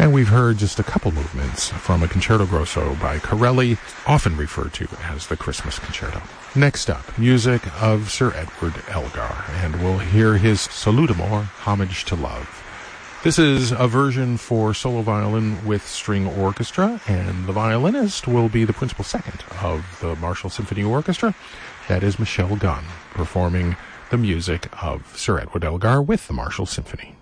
And we've heard just a couple movements from a concerto grosso by Corelli, often referred to as the Christmas Concerto. Next up, music of Sir Edward Elgar, and we'll hear his Salutator, Homage to Love. This is a version for solo violin with string orchestra, and the violinist will be the principal second of the Marshall Symphony Orchestra. That is Michelle Gunn, performing the music of Sir Edward Elgar with the Marshall Symphony.